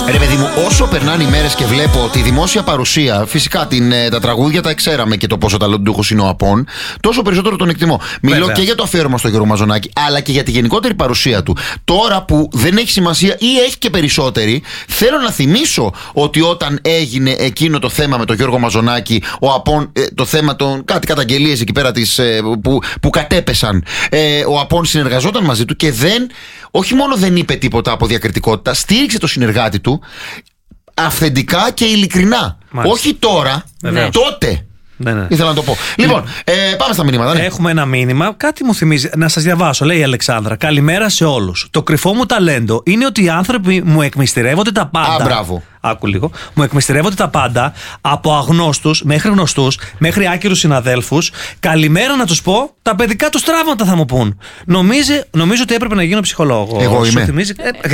Ρε παιδί μου, όσο περνάνε οι μέρες και βλέπω τη δημόσια παρουσία, φυσικά τα τραγούδια τα ξέραμε και το πόσο ταλαντούχος είναι ο Απών, τόσο περισσότερο τον εκτιμώ. Μιλώ και για το αφιέρωμα στο Γιώργο Μαζονάκη, αλλά και για τη γενικότερη παρουσία του. Τώρα που δεν έχει σημασία ή έχει και περισσότερη, θέλω να θυμίσω ότι όταν έγινε εκείνο το θέμα με τον Γιώργο Μαζονάκη, ο Απών, το θέμα των κάτι καταγγελίες εκεί πέρα που κατέπεσαν, ο Απών συνεργαζόταν μαζί του και όχι μόνο δεν είπε τίποτα από διακριτικότητα, στήριξε το συνεργάτη του αυθεντικά και ειλικρινά. Μάλιστα. Όχι τώρα, τότε. Ναι. Ήθελα να το πω. Λοιπόν, πάμε στα μηνύματα. Ναι. Έχουμε ένα μήνυμα, κάτι μου θυμίζει. Να σας διαβάσω, λέει η Αλεξάνδρα. Καλημέρα σε όλους. Το κρυφό μου ταλέντο είναι ότι οι άνθρωποι μου εκμυστηρεύονται τα πάντα. Μπράβο. Άκου λίγο. Μου εκμυστηρεύονται τα πάντα, από αγνώστους μέχρι γνωστούς, μέχρι άκυρους συναδέλφους. Καλημέρα να τους πω, τα παιδικά τους τραύματα θα μου πούν. Νομίζω ότι έπρεπε να γίνω ψυχολόγο. Εγώ είμαι.